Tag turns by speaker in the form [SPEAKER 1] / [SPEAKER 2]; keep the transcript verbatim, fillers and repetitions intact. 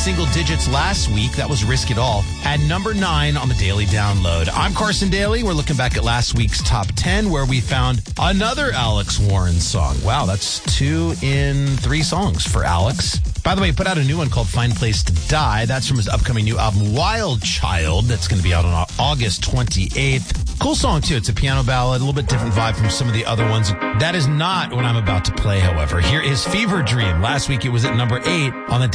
[SPEAKER 1] single digits last week. That was Risk It All. At number nine on the Daily Download. I'm Carson Daly. We're looking back at last week's top ten, where we found another Alex Warren song. Wow, that's two in three songs for Alex. By the way, he put out a new one called Fine Place to Die. That's from his upcoming new album, Wild Child. That's going to be out on August twenty-eighth. Cool song, too. It's a piano ballad, a little bit different vibe from some of the other ones. That is not what I'm about to play, however. Here is Fever Dream. Last week it was at number eight on the